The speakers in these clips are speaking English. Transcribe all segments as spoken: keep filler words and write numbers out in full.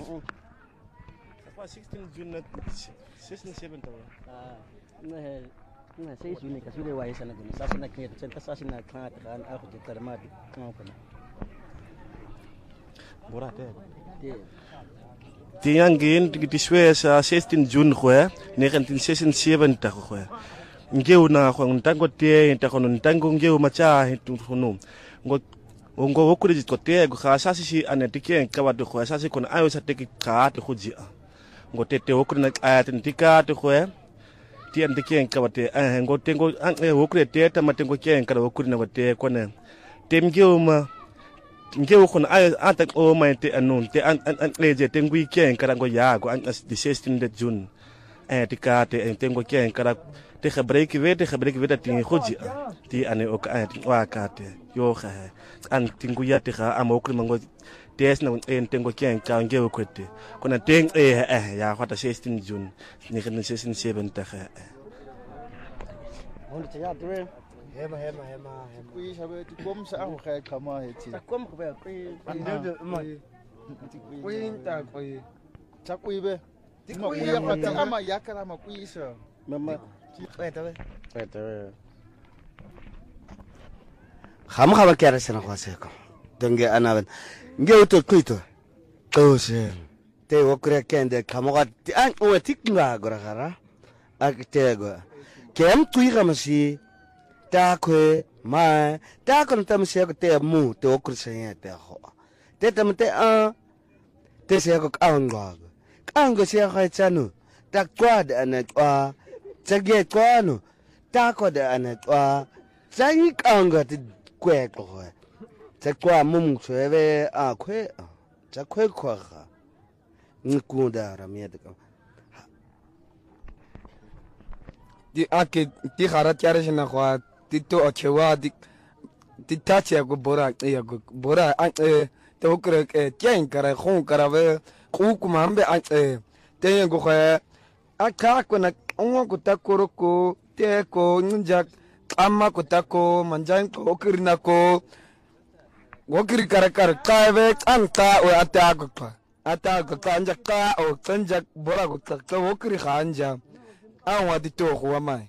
Apa sixteen June sixteen seven tahu. Ah, nah, nah saya June kasi le wai sana guna. Sasa nak kaya centa sasa nak khat kan aku jadi termat mau kan. Borat eh. Dia. Tiang gin di Suez sixteen June kue nineteen sixty-seven tahu kue. Ngeu na kue ntango tie ntango ntango ngeu macha hitu hunu. Ngo ngo wokure jit kote go khasasi si anetike kawadu kue sasi kuna ayo sa teki khat khuji. Ngo tete wokure na ayatin tika to kue. Tian teke kawate eh ngo tengo an wokure tete matengo ke kada wokure na kote kone. Tem ngeu ma ngeu khona ay atak o mai te anun te an an leje tengu ken kara go ya go an di sixteen de June eh tika te tengu ken kara te khabreki ve te khabreki ve ta tin khoji ti ane o ka ti wa ka te yo kha an tingu ya te kha amo kri mango tes na en tengu ken ka ngeu kwete kona teng eh eh ya khata sixteen June ni kan sixteen seven ta kha Hon te ya dre. Hema hema hema hema. Kui sabe ti kom sa aku kaya kama heti. Tak kom ke kui. Ande ma. Kui ta kui. Ta kui be. Ti kui ya pata ama ya kala ma kui sa. Mama. Eh ta be. Eh ta be. Kham khaba kya sana khwase ko. Denge anagan. Nge to kui to. To se. Te wokre kende khamoga ti an o tiknga gora gara. Ak te go. Kem kui kamasi. Ta kwe mai ta kon tam se ko te mu te okur se ya te ho te tam te a te se ko kaung ga kaung go se ha chanu ta kwa de ana kwa ta ge kwa no ta ko de ana kwa sa yi kaung ga te kwe ko ho ta kwa mum chwe ve a kwe ta kwe kwa ga ni ku da ra me de ko Di ake di kharat yare sina kwa Tito ochewa di di tachi ago bora ya go bora eh te okre eh tien kara khon kara ve ku kumambe eh te go kha aka ko na ongo ko takoro ko te ko njak amma ko tako manjan ko okirna ko okir kara kara ka ve an ka o ata ko ka ata ko kanja ka o kanja bora ko ta okir khanja an wa di to ko mai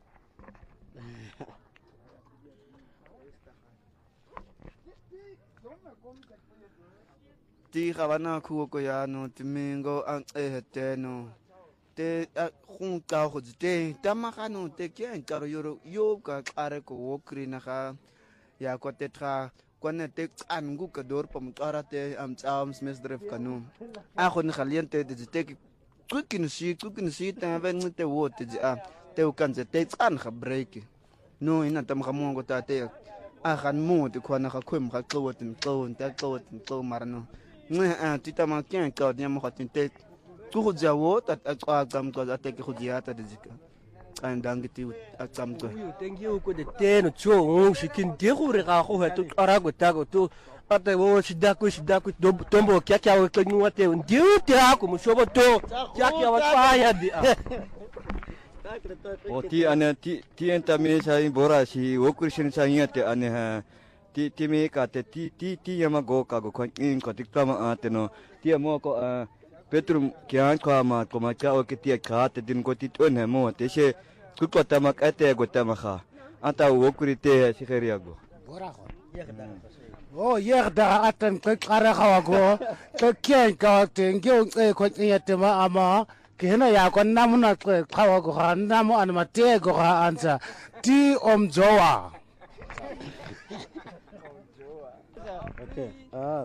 Ti khabana khu ko ya no timingo an eh te no te khun ka khu te tamaka no te kien karo yo yo ka are ko wokri na kha ya ko te tra kone te an gu ka dor pam tara te am tsam smes dref kanu a khon khaliente te te kukin si kukin si ta ven te wo te a te kan te te an kha break no ina tam kha mo ko ta te a khan mo te khona kha khum kha klot tin klot ta klot tin klot marno Nge ah tita makian kau dia mau katin te tu jawo tat agam kau ate ke khujia ta dizika an dang gitu agam kau Thank you ko de te no cho ngong sikin de ko re ka ko tu ara go ta go tu ate wo sida ko sida ko tombo kya kya ko nu ate ndi te ako mo so to kya kya wa pa ya di O ti ana ti ti enta me sai bora si wokursin sai ate ane ha ti ti me ka te ti ti ti yama go ka go kon in ko tik tama ate no ti mo ko petrum kyan ka ma ko ma ka o ke ti ka te din ko ti ton he mo te se ku ko tama ka te go tama kha ata wokuri te si kharia go bora ko oh yerda atan ko kara khawa go to kyan ka te ngyo e ko ya te ma ama kena ya ko namuna ko khawa go namu an ma te go ansa ti om jowa Okay. Ah.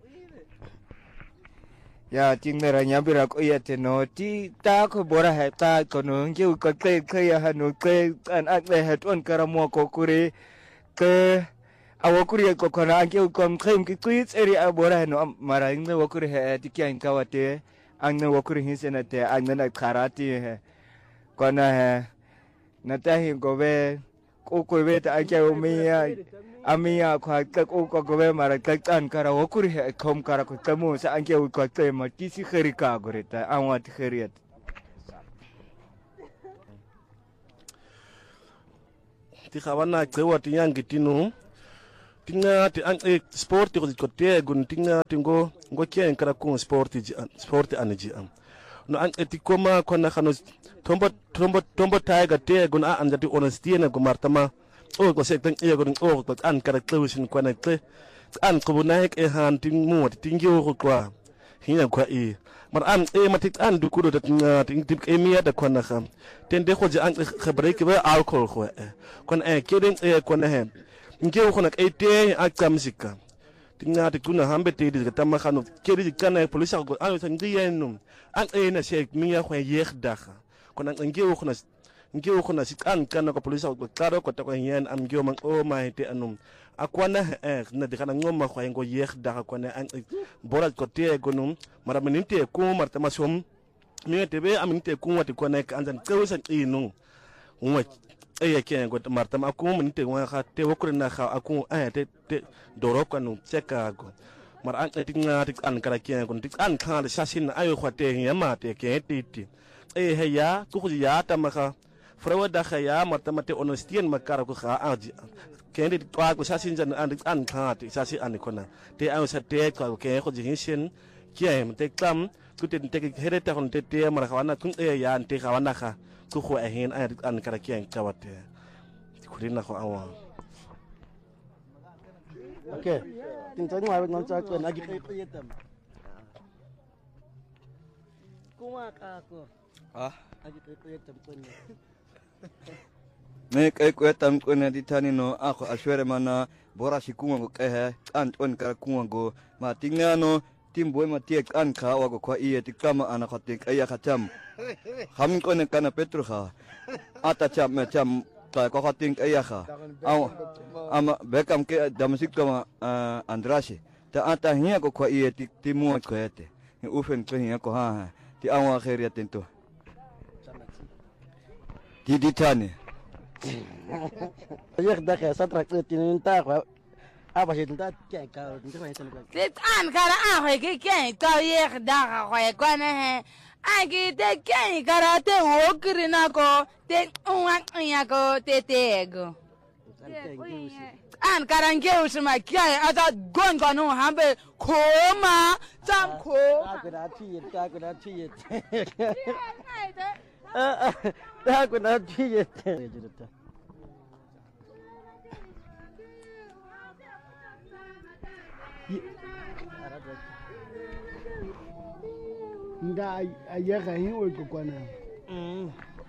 ya ting mera nyabira ko ya te no ti ta ko bora he ta ko no ngi ko ke ke ya no ke an ak le he ton kara mo ko kuri ke awo kuri ko ko na ngi ko khem ki tweets eri a bora no mara ngi wo kuri he ti kyan ka wate ang no wo kuri hin se na te ang na karati he ko na he na ta hi go ve ko ko ve ta ke o mi ya Amia kwa ka ko ko go mara ka tan kara okuri he kom kara ko tamu sa anke u ko te ma kisi kherika goreta anwat kheriat Ti khawana krewa ti yang gitinu tinga ti an e sport ko ko te gun tinga tingo ngo kien kara ku sport ji sport an ji am no an e ti koma kona khano tombo tombo tombo taiga te gun an jati honesty na gumartama o ko se tang e gun o ko an kara klusin kona te an ko bunaik e han ting mu tingyo ko kwa hina kwa e mar an e matik an du kudo dat nga ting tip e miya da kona kham ten de ko je an khabre ke ba alcohol ko e kon e keden e kona he ngeu khona e te a kamsika tinga te kuna hambe te di tama khano kedi kana police ko an san dienu an e na se miya ko yeg daga kon an ngeu khona ngeu khona sit an kana ko police ko klaro ko ta ko yen am ngeu man o mai te anum akwana eh na de kana ngoma ko ngo yeg daga ko ne an borat ko te gonum mara mininte ko marta masom mi te be aminte ko wati ko ne kan zan kawsan inu wa e ke ngo marta ma ko mininte wa kha te wokre na kha aku eh te te doro ko nu cheka go mara an te tinga te an kara ke ko te an kha de sasin ayo ko te yama te ke ti ti e he ya ku ya ta ma kha frawa da kha ya marta ma te honestien makara ko kha aji kendi kwa ko sasin jan an an kha ti sasi an ko na te ayo sa te ko ke ko ji sin kiem te klam ku te te hele ta kon te te mara khawana kun e ya te khawana kha ku ko e hin an an kara kien kawate ku rin na ko awa okay tin tsa ngwa non tsa ko na gi kai kai tam kuma ka ko ah agi kai kai tam ko ne me kai ko tam ko na ditani no ako ashwere mana bora sikuma ko ke an ton kara kuma go ma tingano timbo ma tie an kha wa ko kwa ie tikama ana khatik aya khatam ham ko ne kana petro kha ata cham me cham ka ko khating aya kha aw ama bekam ke damasik kama andrashi ta ata hiya ko kwa ie tik timu ko ete ufen ko hiya ko ha ti awa khair tento di ditani yeg da ka satrak tin ta ko aba shi ta ke ka tin ta tan ko Dit an kara an hoy ke ken ka yeg da ka hoy ko ne he an ki te ken kara te wo krina ko te un ya ko te te go an kara nge usma kia ata gon ko no hambe ko ma tam ko ta ko da ti ta ko da ti ta ko da ti nga ayega hin o ko kwana mm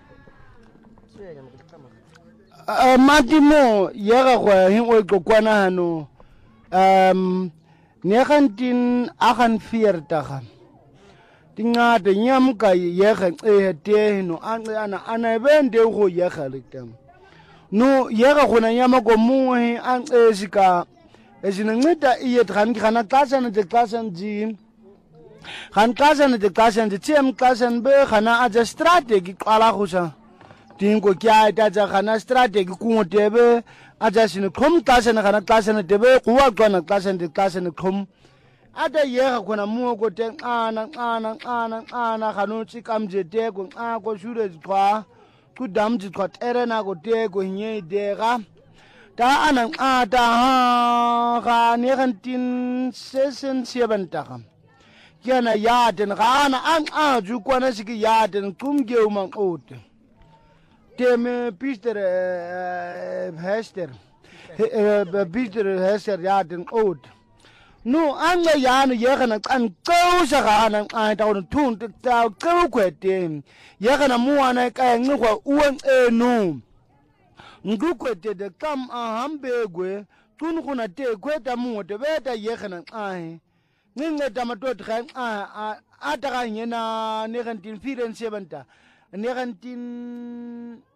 a matimo yega go hin o ko kwana hano um ne gantin agan vier daga tinga de nyam ka yega e te no an ana ana bende go yega lekam no yega go na nyama go mu an e sika ezinceda iye dran kana kasana de kasana ji kan kasana de kasana de tem kasana be kana aja strategy qala khusa tingo kya ta ja kana strategy ku tebe aja sin khom kasana kana kasana tebe kuwa kana kasana de kasana khom ada yega khona mu ko te ana ana ana ana kanu tsikamje te ko a ko shure zwa ku damji kwa terena ko te ko nye dega ta anan ata ha ga nineteen seventy-seven ta yana yaden gana an aju kwana siki yaden kumge man ote teme pister hester pister hester yaden ote no an ga yana yegana an kausa gana an ta on tun ta kau kwete yegana muwana ka ngwa uwan enu ngukwete de kam a hambegwe tun kuna te kweta mu de beta yegana ai ninge damatot khan a ata nyena nineteen forty-seven ta nineteen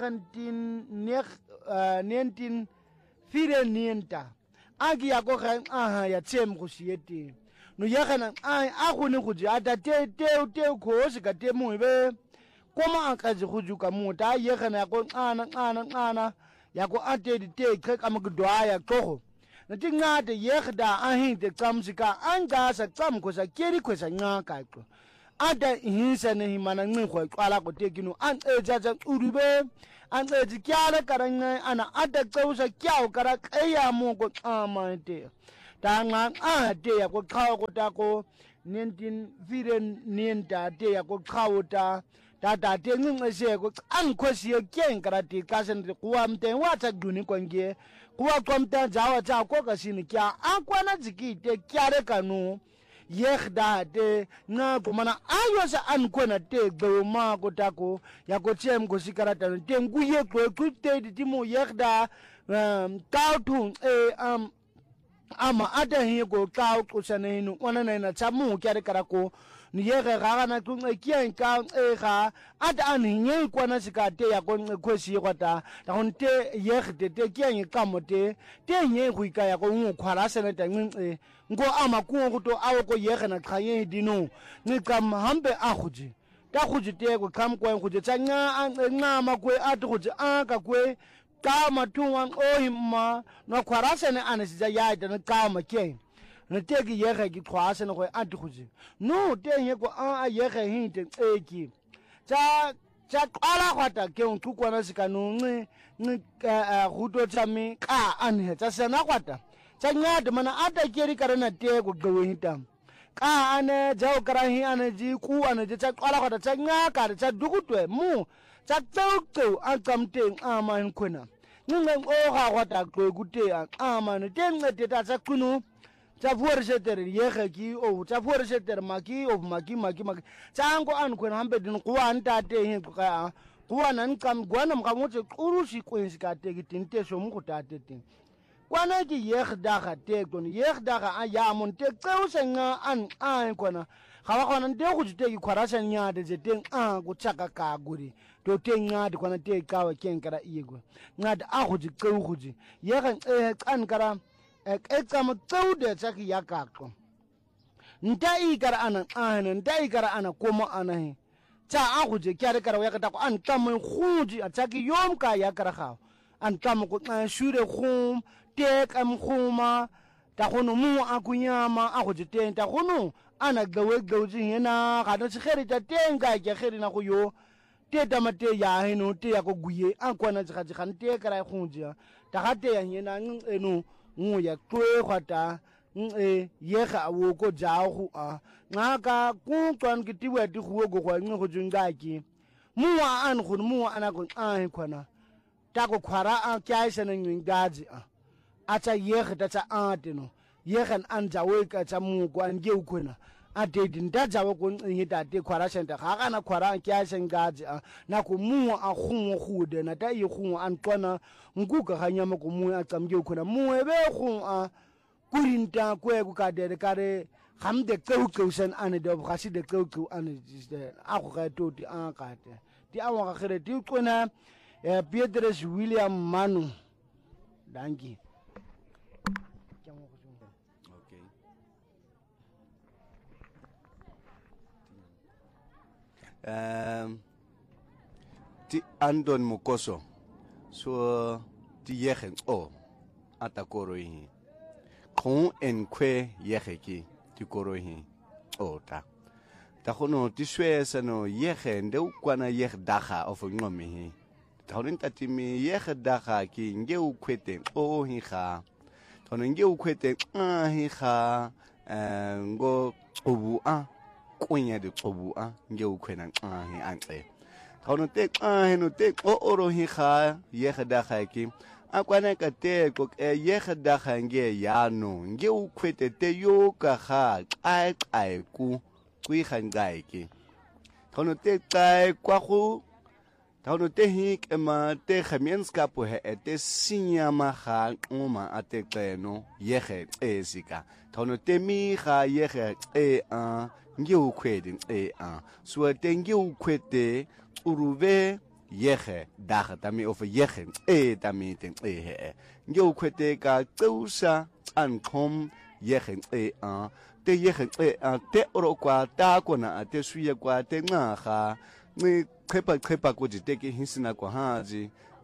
nineteen forty-nine ta agi ya ko khan a ya tsem go siete no yegana ai a go ne go ji ata te te te ko se ka te mu be koma akazi khujuka muta yegana ko ana ana ana yako ate de te khek amgdwa ya ko na tingade yegda ahin de kamsika anga sa kam ko sa keri ko sa ngaka ko ada hinsa ne himana ngikho qala ko tekino an ejaja uribe an eji kyala karanga ana ada qawsa kyaw kara qaya mo ko amante ta nga ade ya ko qaw ko ta ko nineteen viren ninta te ya ko qawta ta ta te ngingese ko an khosi ye kyen kara ti kasen kuwa mte wata duni kwange kuwa kwamta jawa cha ko kasini kya akwana zikite kyare kanu yehda de na kumana ayo sa an kona te gbe ma ko tako ya ko chem ko sikarata te nguye ko kute di mo yehda um tautu e um ama ada hi ko ka ko sane nu ona na na chamu kyare karako ni yega ga na ku kien ka e ga ada an hi ko na sikate ya ko ko si ko ta ta hon te yehde te kien ka mote te nye ku ka ya ko ngu khwara sene ta ngi ngo ama ku go to awo ko yega na khaye dino ni kam hambe a khuji ta khuji te ko kam ko khuji tsanga nga ma ko a to khuji a ka ko ka matuwan ohimma no khwarase ne anasija ya ta ka ma ke ne te ki yega ki khwase ne ko a to khuji no te ye ko a yega hinte eki cha cha qala khwata ke un ku kwana sika no ngi ngi ruto tsami ka anhe tsa sena khwata cha nyade mana ata keri karana te ko gwe hitam ka ane jaw karahi ane ji ku ane je cha qala khwata cha nya ka cha dugutwe mu cha tsauko an kamte aman kuna ninga o ga khwata ko gute aman te ngete ta cha kunu cha vuorishe ter yege ki o cha vuorishe ter maki o maki maki maki cha ngo an kuna hambe din ku an ta te hin ka ku an kam gwana mkamote urushi kwensi ka te kitinte so mu ta te tin kwana ki yegda ga te kon yegda ga ya mon te tsausenga an an kwana khawa kwana nde ku te ki kwarasa nya de je ten an ku chaka ka guri to te nya de kwana te ka wa ken kara igo nya da a ku ji ku ku ji yegan e kan kara e kam tsaude chaki ya ka ko nda i kara an an nda i kara an ko mo anahi cha a ku je kyare kara ya ka ta ko an kam khuji a chaki yom ka ya kara kha an kam ko shure khum te kam khuma ta khono mu akunyama a ku je te ta khono ana gawe gauji yana kada ci kheri ta tenga ke kheri na kuyo te ta mate ya hino te ya ko guye an kwana ci khaji khan te kara khunja ta khate ya yana enu ngu ya kwe khata e ye kha wo ko jaw khu a ngaka ku twan ki tiwe ti khu go kwa ngu junga ki mu an khun mu ana ko an kwana ta ko khwara a kya isa na ngaji a acha ye khata cha atino yegan an jawe ka chamu ko an ge ukuna ate din da jawe ko nyita te khwara senta ga kana khwara kya sengaji na ku mu a khungo khude na ta yi khungo an twana nguka ganya mo ku mu a tsamge ukuna mu ebe khung a kurinta ko e ku ka de kare hamde ko ko sen an de khasi de ko ko an de a ko ga to ti an ka te ti a wa khare ti kona Piedres William Manu danki Um, ti Andon Mukoso so ti yegen o atakorohi kon en kwe yegeki ti korohi o ta ta khono ti swesa no yegen de kwana yeg daga of ngomi ta honin tati mi yeg daga ki ngeu kwete o hi kha to ngeu kwete a hi kha ngo obu a kunya de tsobu a nge ukhwena nqahi anxe khono te nqahi no te o oro hi kha ye khada kha ki akwana ka te ko ye khada kha nge ya no nge ukhwete te yo ka kha ai ai ku kwi khan gai ki khono te kai kwa khu khono te hi kema te khamienska po he te sinya ma kha uma ate qeno ye khe esika khono te mi kha ye khe e a ngeu kwedin e a so tengeu kwete uruve yehe daga tami of yehe e tami ten e he ngeu kwete ka tsausa ankom yehe e a te yehe e a te oro kwa ta kona te suye kwa te nga kha ni khepa khepa ko ji te ki hisina ko haji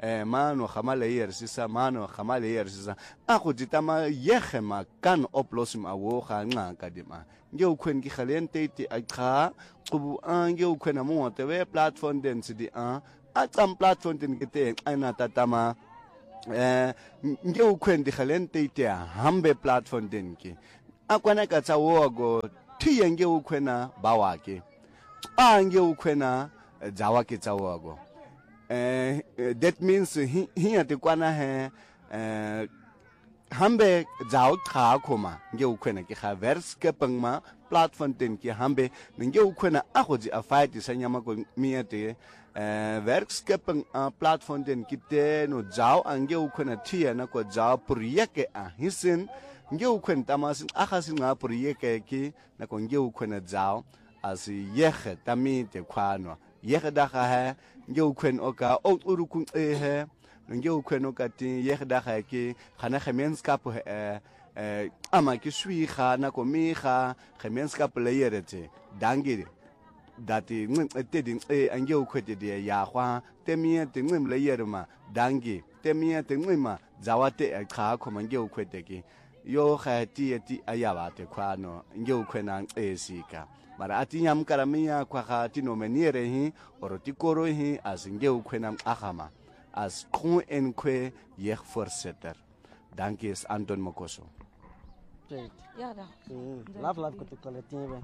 eh mano khama layer sisa mano khama layer sisa ako ditama yege ma kan oplosim awo ga nqa ka dima nge ukhwen ki khalente ti akha qubu ange ukhwena mo te we platform density a a tsam platform den kete ana tatama eh nge ukhwen di khalente ti hambe platform den ki akwana ka tsawo go thiye nge ukhwena bawake ange ukhwena jawa ke tsawo go Uh, that means he here the kwana he uh, hambe zao kha khoma nge ukhwena ke kha vers ke pangma platform ten ke hambe nge ukhwena a go ji a fight sanyama ko miete uh, vers ke pang uh, platform ten ke te no zao ange ukhwena thia na ko zao purieke a hisin nge ukhwen tamasin a khasin nga purieke ke na ko nge ukhwena zao asi yege tami te khwanwa yege da ga he nge ukhwen oka o urukun ehe nge ukhwen oka ti yege da ga ke khana gemeenskap eh eh ama ke swi ga na ko mi ga gemeenskap leyerete dangi dati ngte ding e nge ukhwete de ya hwa temie te ngim leyerma dangi temie te ngima zawate kha khoma nge ukhwete ke yo ga ti ti ayaba te khwano nge ukhwena esika mara atinyam karamia kwa ga tinomeniere hi orotikoro hi as nge ukhwena agama as khon en kwe yeg voorsitter. Dankie is Anton Mokoso. Ja da. Laf laf ko te koletieve.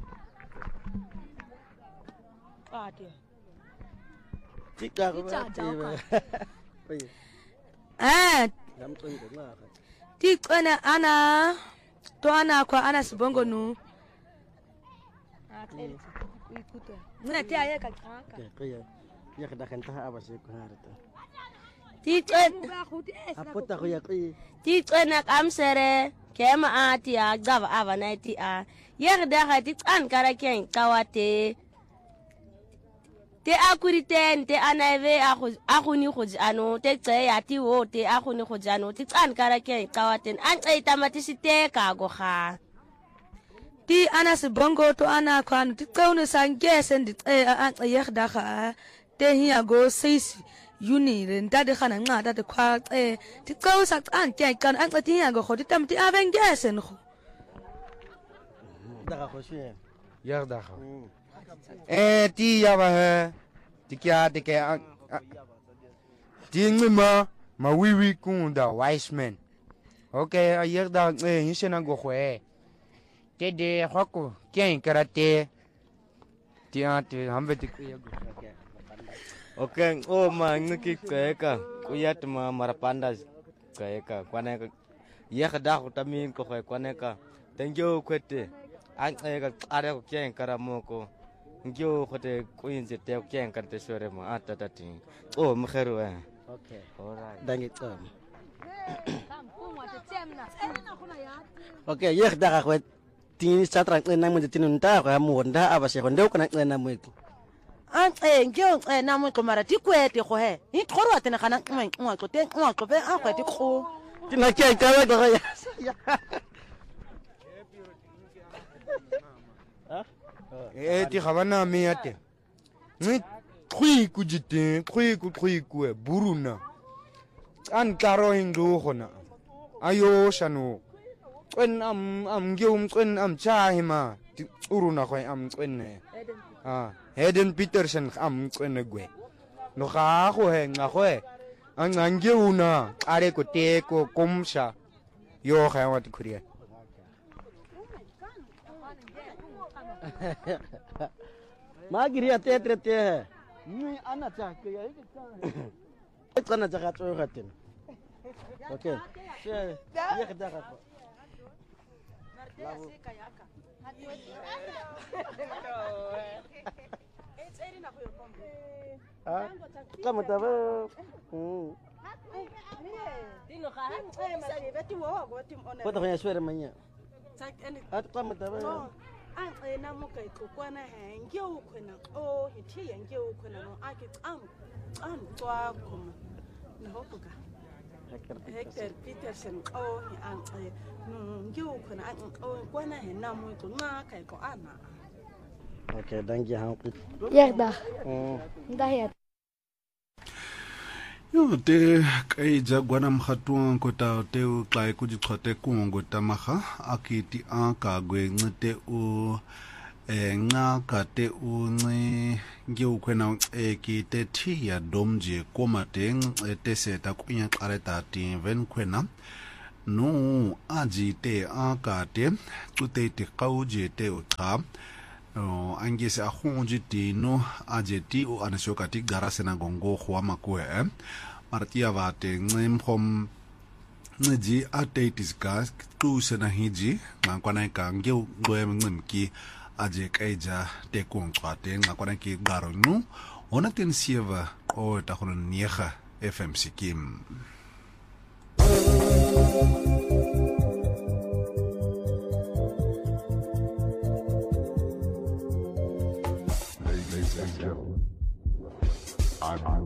Ah dia. Tika ko te. Ah, Yam to yi na. tikana ana to ana kwa ana sibongo nu. Muna tia ye ka kaka. Ke ya. Ya kada kan ta aba se ko harata. Tikana Apota ko ya ko. tikana kamsere kema atia gava ava na tia. Yer da ga tikan kara ken kawate. Te akuriten te anave akuni khoji ano te tse ya ti wo te akuni khoji ano tikan kara ken kawaten an tse tamati site ka go kha. Ti ana sibongo to ana kwan ti tsone sange sen di e an yer da ga te hiya go seis uni ren da de khana nga da de kwa e ti tso sa an ke kan an ti hiya go khodi tam ti aven gesen kho Da ga khoshi. yer da ga eh ti ya ba he ti kya de ke ti ngima ma wiwi kunda wise man okay a yer da eh hisena go khwe te de hoko kien karate ti ate hambe ti ku go okay oh ma ngiki ka ku yat ma marapanda ka ka kwane ka yer da ko tamin ko kwane ka thank you kwete an ka are ko kien karamoko ngyo khote kuinje te kien karte sore ma atatati oh mkharu eh Okay. alright Dangi tsam. Okay, ye da ga ko tin sa tra na mo tin ta ga mo nda aba se ko ndo kana na mo. an tse ngyo e na mo ko mara ti kwete go he ni tkhoro atena kana ngwa ko te ngwa ko be a kwete go Ti na ke ka ga ya. eh ti khabana mi ate ni khwi ku jite khwi ku khwi ku e buruna an karo hindu khona ayo shanu qen am am gyum qen am cha hima uruna khoi am qen ne ah Hayden Peterson am qen gwe no kha go he nga khwe an ngangyuna are ko te ko komsha yo kha wat khuriya Magiri ate tre te. Ni ana cha ke ya ke cha. Tsana cha ga tso ga ten. Okay. She ye ga da ga. Ah, kama ta ba. Hmm. dino ga ha e beti wo go tim ona Ko ta ya swere manya. tak ene At kama ta ba. an tse na mo ka ikokwana he ngyo khona o hithi ngyo khona no a ke tsam tsam twa kuma no hokuka Hector Peterson o hi an tse no ngyo khona an o kwana he na mo ko nga ka ko ana Okay, dankie ha. Yer da. Hmm. Da het. yo te kai jagwana mkhatuang ko ta te u klai ku ji khote ku ngo ta maha akiti a ka gwe ngte u e nga ka te u ngi ngi u kwena e ki te thi ya domje koma te te se ta ku nya qare ta ti ven kwena no aji te a ka te ku te te kau je te u ta o angese a khonji ti no ajeti o anashoka ti garase na gongo khwa makwe martia vate ngem khom nji atetis gas tu sena hiji ngakwana ka ngeu ngwem ngimki aje kaija te kontrate ngakwana ki garo nu ona ten sieva o ta khon niega F M Sikim. I'm